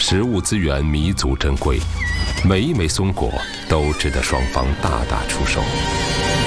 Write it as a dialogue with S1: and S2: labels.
S1: 食物资源弥足珍贵，每一枚松果都值得双方大打出手。